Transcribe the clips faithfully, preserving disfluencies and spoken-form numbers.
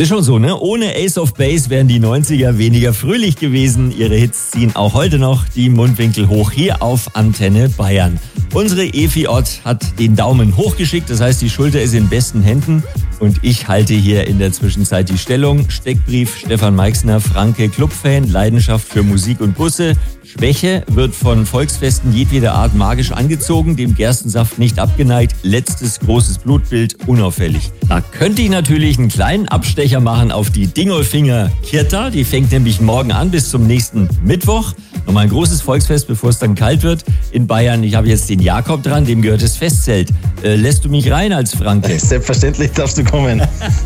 Ist schon so, ne? Ohne Ace of Base wären die neunziger weniger fröhlich gewesen. Ihre Hits ziehen auch heute noch die Mundwinkel hoch hier auf Antenne Bayern. Unsere Evi Ott hat den Daumen hochgeschickt, das heißt, die Schulter ist in besten Händen. Und ich halte hier in der Zwischenzeit die Stellung. Steckbrief Stefan Meixner, Franke, Clubfan, Leidenschaft für Musik und Busse. Schwäche, wird von Volksfesten jedweder Art magisch angezogen, dem Gerstensaft nicht abgeneigt, letztes großes Blutbild unauffällig. Da könnte ich natürlich einen kleinen Abstecher machen auf die Dingolfinger Kirta, die fängt nämlich morgen an bis zum nächsten Mittwoch. Nochmal ein großes Volksfest, bevor es dann kalt wird in Bayern. Ich habe jetzt den Jakob dran, dem gehört das Festzelt. Äh, lässt du mich rein als Franke? Selbstverständlich darfst du kommen.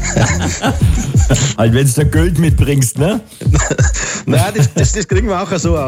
Halt, wenn du da Geld mitbringst, ne? Nein, das, das, das kriegen wir auch so.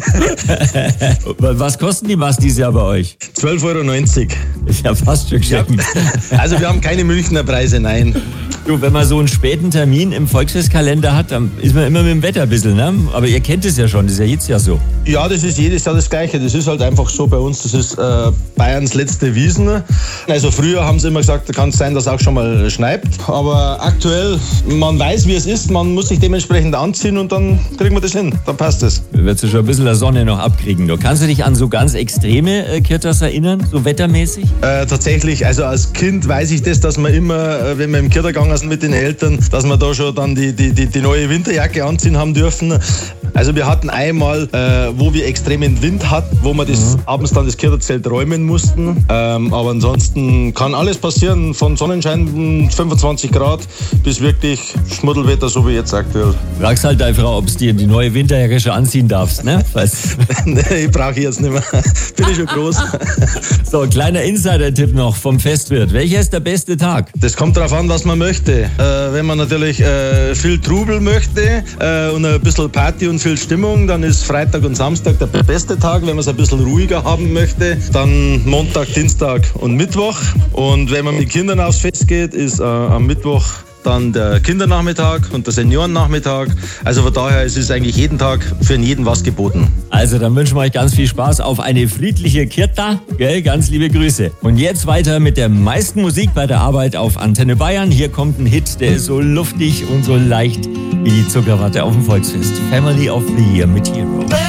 Was kosten die Maß dieses Jahr bei euch? zwölf Euro neunzig. Ist ja fast schon geschenkt. Ja. Also wir haben keine Münchner Preise, nein. Du, wenn man so einen späten Termin im Volksfestkalender hat, dann ist man immer mit dem Wetter ein bisschen, ne? Aber ihr kennt es ja schon, das ist ja jetzt ja so. Ja, das ist jedes Jahr das Gleiche. Das ist halt einfach so bei uns, das ist äh, Bayerns letzte Wiesn. Also früher haben sie immer gesagt, da kann es sein, dass es auch schon mal schneit. Aber aktuell, man weiß, wie es ist, man muss sich dementsprechend anziehen und dann kriegen wir das hin, dann passt es. Wirst du schon ein bisschen der Sonne noch abkriegen. Du kannst du dich an so ganz extreme äh, Kirtas erinnern, so wettermäßig? Äh, tatsächlich, also als Kind weiß ich das, dass man immer, äh, wenn wir im Kirta gegangen sind mit den Eltern, dass wir da schon dann die, die, die, die neue Winterjacke anziehen haben dürfen. Also wir hatten einmal, äh, wo wir extremen Wind hatten, wo wir das, mhm. abends dann das Kirterzelt räumen mussten. Ähm, aber ansonsten kann alles passieren, von Sonnenschein fünfundzwanzig Grad bis wirklich Schmuddelwetter, so wie jetzt aktuell. Fragst halt deine Frau, ob du dir die neue Winterjacke schon anziehen darfst, ne? Nee, ich brauche ich jetzt nicht mehr. Bin ich schon groß. So, kleiner Insider-Tipp noch vom Festwirt. Welcher ist der beste Tag? Das kommt darauf an, was man möchte. Äh, wenn man natürlich äh, viel Trubel möchte äh, und ein bisschen Party und viel Stimmung, dann ist Freitag und Samstag der beste Tag. Wenn man es ein bisschen ruhiger haben möchte, dann Montag, Dienstag und Mittwoch. Und wenn man mit Kindern aufs Fest geht, ist äh, am Mittwoch dann der Kindernachmittag und der Seniorennachmittag. Also von daher ist es eigentlich jeden Tag für jeden was geboten. Also dann wünschen wir euch ganz viel Spaß auf eine friedliche Kirta. Gell? Ganz liebe Grüße. Und jetzt weiter mit der meisten Musik bei der Arbeit auf Antenne Bayern. Hier kommt ein Hit, der ist so luftig und so leicht wie die Zuckerwatte auf dem Volksfest. Family of the Year mit Hero.